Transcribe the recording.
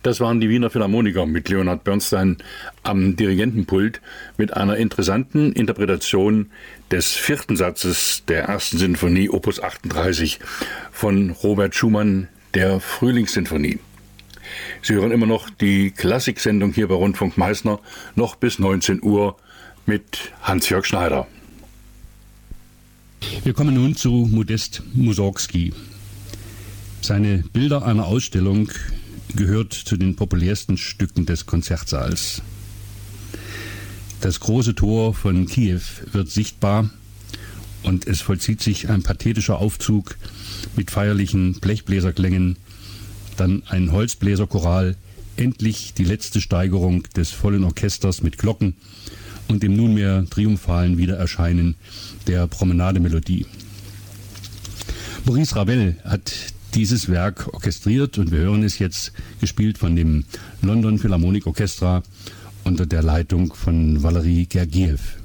Das waren die Wiener Philharmoniker mit Leonard Bernstein am Dirigentenpult mit einer interessanten Interpretation des 4. Satzes der 1. Sinfonie Opus 38 von Robert Schumann, der Frühlingssinfonie. Sie hören immer noch die Klassiksendung hier bei Rundfunk Meißner, noch bis 19 Uhr mit Hans-Jörg Schneider. Wir kommen nun zu Modest Mussorgsky. Seine Bilder einer Ausstellung gehört zu den populärsten Stücken des Konzertsaals. Das große Tor von Kiew wird sichtbar und es vollzieht sich ein pathetischer Aufzug mit feierlichen Blechbläserklängen, dann ein Holzbläserchoral, endlich die letzte Steigerung des vollen Orchesters mit Glocken und dem nunmehr triumphalen Wiedererscheinen der Promenademelodie. Maurice Ravel hat dieses Werk orchestriert und wir hören es jetzt gespielt von dem London Philharmonic Orchestra unter der Leitung von Valery Gergiev.